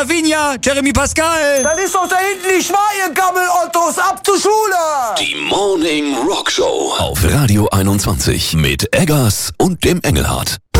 Lavinia, Jeremy Pascal. Dann ist doch da hinten die Schweie, Gammel-Ottos, ab zur Schule. Die Morning Rock Show auf Radio 21 mit Eggers und dem Engelhardt.